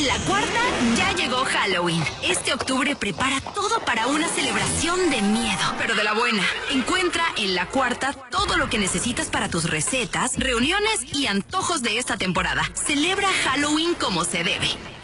La Cuarta ya llegó Halloween. Este octubre prepara todo para una celebración de miedo, pero de la buena. Encuentra en La Cuarta todo lo que necesitas para tus recetas, reuniones y antojos de esta temporada. Celebra Halloween como se debe.